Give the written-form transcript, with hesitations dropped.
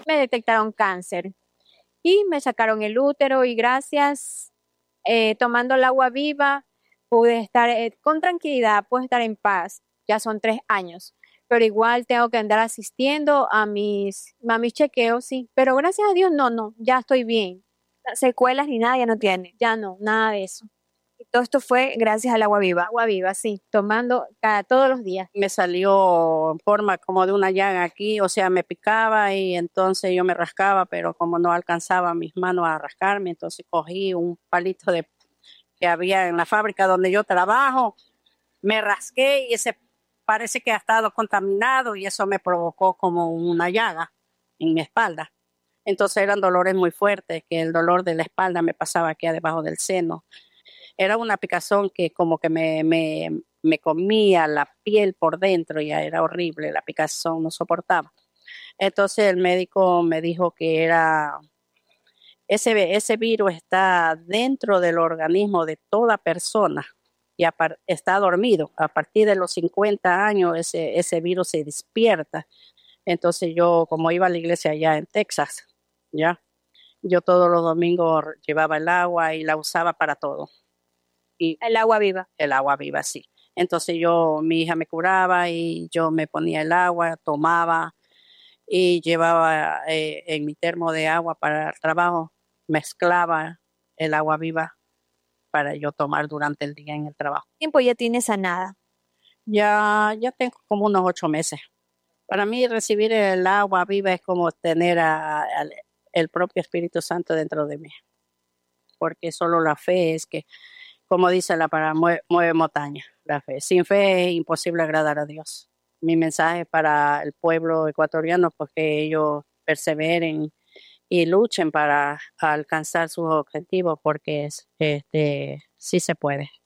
me detectaron cáncer y me sacaron el útero y gracias, tomando el agua viva, pude estar con tranquilidad, pude estar en paz. Ya son 3 años, pero igual tengo que andar asistiendo a mis chequeos, sí. Pero gracias a Dios, no, no, ya estoy bien. Secuelas ni nada ya no tiene. Ya no, nada de eso. Y todo esto fue gracias al agua viva. Agua viva, sí, tomando todos los días. Me salió en forma como de una llaga aquí, o sea, me picaba y entonces yo me rascaba, pero como no alcanzaba mis manos a rascarme, entonces cogí un palito que había en la fábrica donde yo trabajo, me rasqué y ese parece que ha estado contaminado y eso me provocó como una llaga en mi espalda. Entonces eran dolores muy fuertes, que el dolor de la espalda me pasaba aquí debajo del seno. Era una picazón que como que me comía la piel por dentro, ya era horrible, la picazón no soportaba. Entonces el médico me dijo que ese virus está dentro del organismo de toda persona y está dormido. A partir de los 50 años ese virus se despierta. Entonces yo, como iba a la iglesia allá en Texas, ya, yo todos los domingos llevaba el agua y la usaba para todo. Y El agua viva. el agua viva, sí. Entonces mi hija me curaba y yo me ponía el agua, tomaba y llevaba en mi termo de agua para el trabajo, mezclaba el agua viva para yo tomar durante el día en el trabajo. Tiempo ya tiene sanada. Ya tengo como unos 8 meses. Para mí recibir el agua viva es como tener el propio Espíritu Santo dentro de mí, porque solo la fe es que, como dice la palabra, mueve montaña, la fe. Sin fe es imposible agradar a Dios. Mi mensaje para el pueblo ecuatoriano, pues que ellos perseveren y luchen para alcanzar sus objetivos, porque sí se puede.